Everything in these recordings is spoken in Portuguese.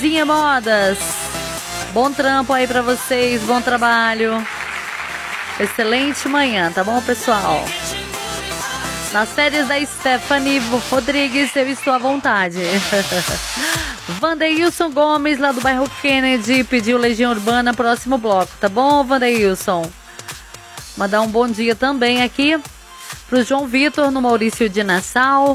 Zinha Modas, bom trampo aí pra vocês, bom trabalho. Excelente manhã, tá bom, pessoal? Nas férias da Stephanie Rodrigues, eu estou à vontade. Vandeilson Gomes, lá do bairro Kennedy, pediu Legião Urbana, próximo bloco, tá bom, Vandeilson? Mandar um bom dia também aqui pro João Vitor, no Maurício de Nassau.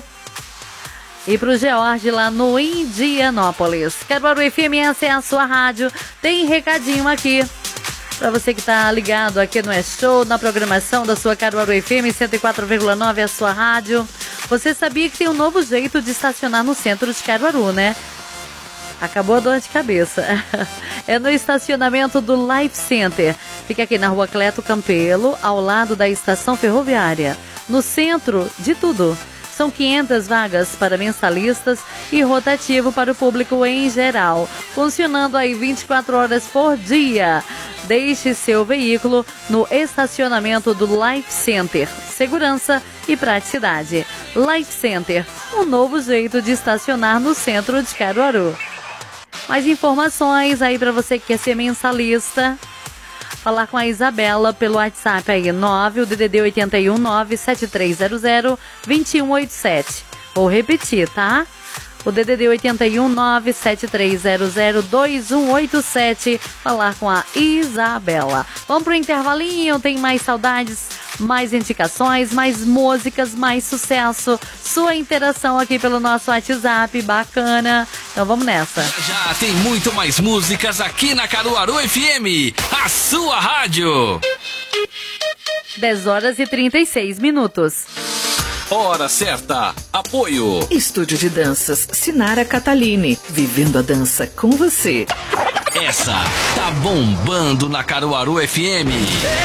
E pro George, lá no Indianópolis. Caruaru FM, essa é a sua rádio. Tem recadinho aqui para você que tá ligado aqui no Show, na programação da sua Caruaru FM 104,9, a sua rádio. Você sabia que tem um novo jeito de estacionar no centro de Caruaru, né? Acabou a dor de cabeça. É no estacionamento do Life Center. Fica aqui na rua Cleto Campelo, ao lado da estação ferroviária. No centro de tudo. São 500 vagas para mensalistas e rotativo para o público em geral. Funcionando aí 24 horas por dia. Deixe seu veículo no estacionamento do Life Center. Segurança e praticidade. Life Center, um novo jeito de estacionar no centro de Caruaru. Mais informações aí para você que quer ser mensalista. Falar com a Isabela pelo WhatsApp aí, 9, o DDD 81 97300 2187. Vou repetir, tá? O DDD 81 97300 2187. Falar com a Isabela. Vamos pro intervalinho, tem mais saudades, mais indicações, mais músicas, mais sucesso. Sua interação aqui pelo nosso WhatsApp, bacana. Então vamos nessa. Já tem muito mais músicas aqui na Caruaru FM, a sua rádio. 10 horas e 36 minutos. Hora certa. Apoio. Estúdio de Danças Sinara Catalini. Vivendo a dança com você. Essa tá bombando na Caruaru FM.